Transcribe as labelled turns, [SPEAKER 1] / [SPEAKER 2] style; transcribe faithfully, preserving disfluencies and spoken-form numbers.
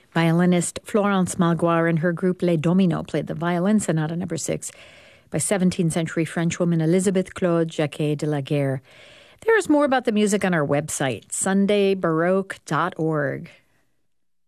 [SPEAKER 1] Violinist Florence Malgoire and her group Les Dominos played the Violin Sonata number six by seventeenth century French woman Elisabeth Claude Jacquet de la Guerre. There is more about the music on our website, sunday baroque dot org.